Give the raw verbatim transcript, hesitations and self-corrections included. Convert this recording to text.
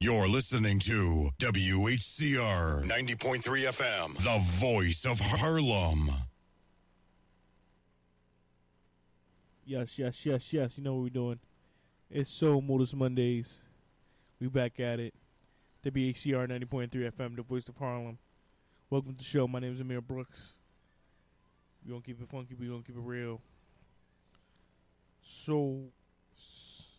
You're listening to W H C R ninety point three F M, the voice of Harlem. Yes, yes, yes, yes. You know what we're doing. It's Soul Motors Mondays. We back at it. W H C R ninety point three F M, the voice of Harlem. Welcome to the show. My name is Amir Brooks. We're going to keep it funky. We're going to keep it real. So,